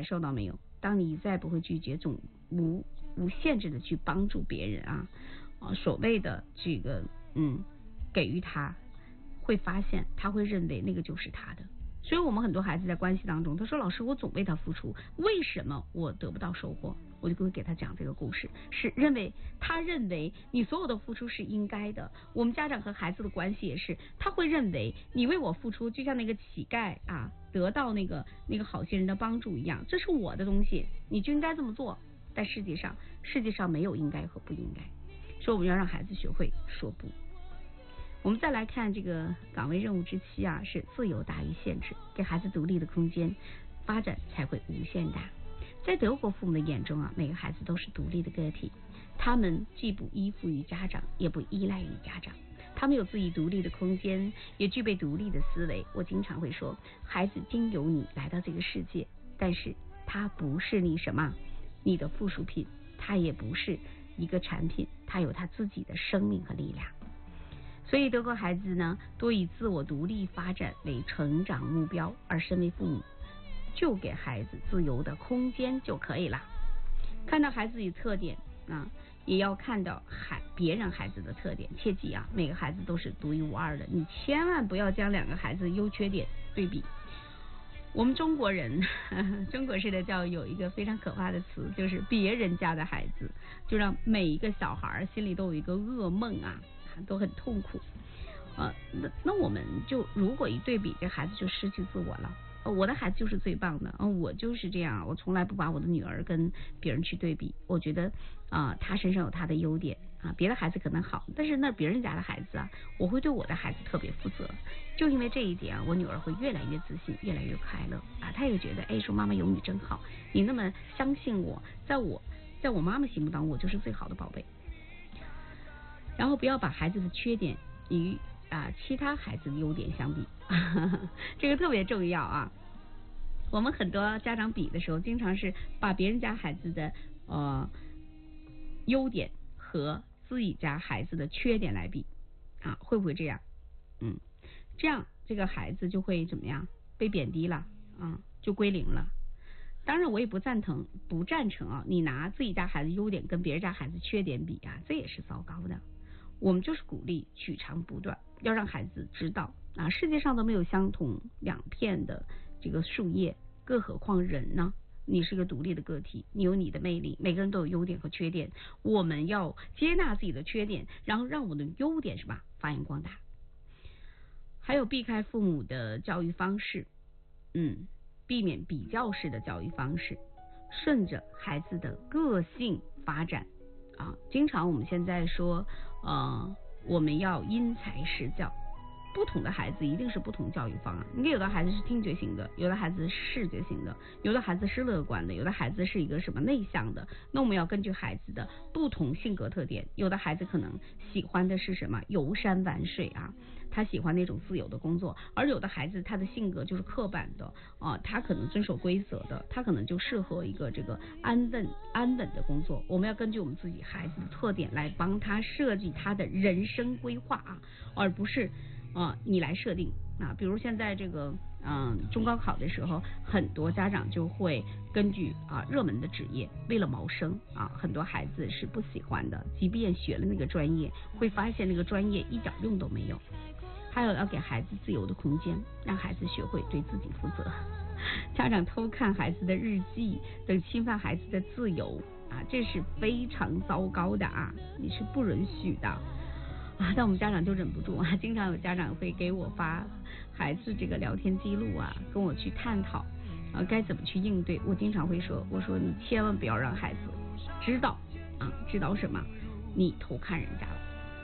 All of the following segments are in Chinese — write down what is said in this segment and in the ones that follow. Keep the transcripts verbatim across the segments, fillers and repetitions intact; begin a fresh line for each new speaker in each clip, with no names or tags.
感受到没有？当你再不会拒绝，总无无限制的去帮助别人啊，啊，所谓的这个嗯，给予他，会发现他会认为那个就是他的。所以我们很多孩子在关系当中，他说老师我总为他付出，为什么我得不到收获？我就会给他讲这个故事，是认为他认为你所有的付出是应该的。我们家长和孩子的关系也是，他会认为你为我付出，就像那个乞丐啊得到那个那个好心人的帮助一样，这是我的东西，你就应该这么做。但世界上世界上没有应该和不应该，所以我们要让孩子学会说不。我们再来看这个岗位任务之七啊，是自由大于限制，给孩子独立的空间，发展才会无限大。在德国父母的眼中啊，每个孩子都是独立的个体，他们既不依附于家长，也不依赖于家长，他们有自己独立的空间，也具备独立的思维。我经常会说，孩子经由你来到这个世界，但是他不是你什么你的附属品，他也不是一个产品，他有他自己的生命和力量。所以德国孩子呢，多以自我独立发展为成长目标，而身为父母就给孩子自由的空间就可以了。看到孩子的特点啊，也要看到孩别人孩子的特点。切记啊，每个孩子都是独一无二的，你千万不要将两个孩子的优缺点对比。我们中国人呵呵中国式的教育有一个非常可怕的词，就是别人家的孩子，就让每一个小孩心里都有一个噩梦啊，都很痛苦。呃，那那我们就如果一对比，这孩子就失去自我了。我的孩子就是最棒的，嗯，我就是这样，我从来不把我的女儿跟别人去对比。我觉得啊、呃，他身上有他的优点啊，别的孩子可能好，但是那别人家的孩子啊，我会对我的孩子特别负责。就因为这一点啊，我女儿会越来越自信，越来越快乐啊。她也觉得，哎，说妈妈有你真好，你那么相信我，在我在我妈妈心目当中，我就是最好的宝贝。然后不要把孩子的缺点与啊，其他孩子的优点相比，呵呵这个特别重要啊。我们很多家长比的时候，经常是把别人家孩子的呃优点和自己家孩子的缺点来比啊，会不会这样？嗯，这样这个孩子就会怎么样？被贬低了啊，就归零了。当然，我也不赞同，不赞成啊，你拿自己家孩子优点跟别人家孩子缺点比啊，这也是糟糕的。我们就是鼓励取长补短，要让孩子知道啊，世界上都没有相同两片的这个树叶，更何况人呢？你是个独立的个体，你有你的魅力，每个人都有优点和缺点，我们要接纳自己的缺点，然后让我们的优点是吧发扬光大。还有避开父母的教育方式，嗯，避免比较式的教育方式，顺着孩子的个性发展。啊，经常我们现在说，呃，我们要因材施教。不同的孩子一定是不同教育方案。你看，有的孩子是听觉型的，有的孩子是视觉型的，有的孩子是乐观的，有的孩子是一个什么内向的。那我们要根据孩子的不同性格特点，有的孩子可能喜欢的是什么游山玩水啊，他喜欢那种自由的工作，而有的孩子他的性格就是刻板的啊，他可能遵守规则的，他可能就适合一个这个安稳安稳的工作。我们要根据我们自己孩子的特点来帮他设计他的人生规划啊，而不是啊，你来设定啊，比如现在这个嗯中高考的时候，很多家长就会根据啊热门的职业，为了谋生啊，很多孩子是不喜欢的，即便学了那个专业，会发现那个专业一点用都没有。还有要给孩子自由的空间，让孩子学会对自己负责。家长偷看孩子的日记等侵犯孩子的自由啊，这是非常糟糕的啊，你是不允许的。啊，但我们家长就忍不住啊，经常有家长会给我发孩子这个聊天记录啊，跟我去探讨啊该怎么去应对。我经常会说，我说你千万不要让孩子知道啊，知道什么？你偷看人家了，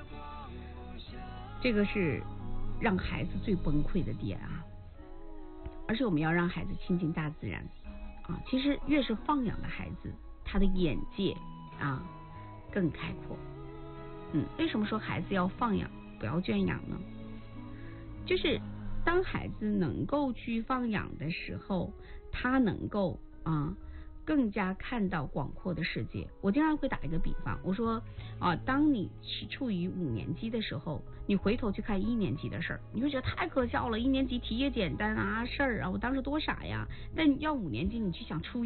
这个是让孩子最崩溃的点啊。而且我们要让孩子亲近大自然啊，其实越是放养的孩子，他的眼界啊更开阔。嗯，为什么说孩子要放养不要圈养呢？就是当孩子能够去放养的时候，他能够啊更加看到广阔的世界。我经常会打一个比方，我说啊，当你处于五年级的时候，你回头去看一年级的事儿，你会觉得太可笑了，一年级题也简单啊，事儿啊，我当时多傻呀。但要五年级你去想初